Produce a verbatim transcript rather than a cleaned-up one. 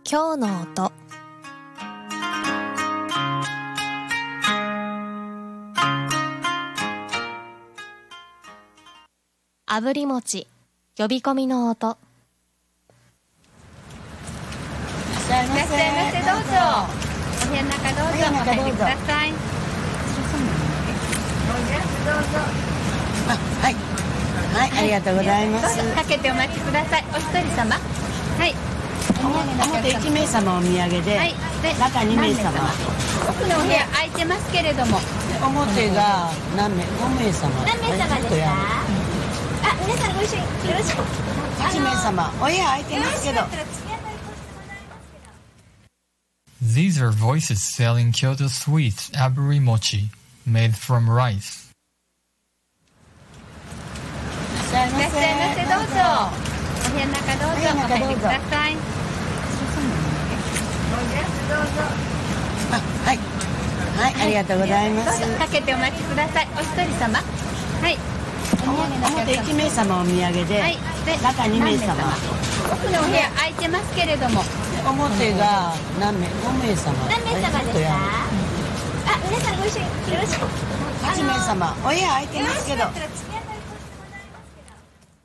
今日の音。炙り餅、呼び込みの音。 いらっしゃいませ、どうぞ。お部屋の中どうぞ、お入りください。どうぞ。 あ、はいはい、ありがとうございます。 かけてお待ちください。お一人様。はい。 表いち名様お土産で、はい、で中に名様。 奥のお部屋空いてますけれども。 表が何名？ご名様。 何名様ですか？あ、皆さんご一緒によろしく。 はち名様。お部屋空いてますけど。 These are voices selling Kyoto sweets aburi mochi, made from rice. いらっしゃいまいらっしゃいませ、どうぞ。お部屋の中どうぞ、お入りください。どうぞ。 あ、はいはい、ありがとうございます。 かけてお待ちください。お一人様。はい。 表いち名様お土産で、はい、で中に名様。 奥のお部屋空いてますけれども。 表が何名？ご名様。 何名様ですか？あ、皆さんご一緒によろしく。 はち名様。お部屋空いてますけど。